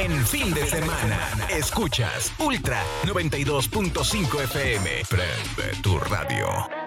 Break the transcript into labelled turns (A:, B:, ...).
A: en fin de semana. Escuchas Ultra 92.5 FM. Prende tu radio.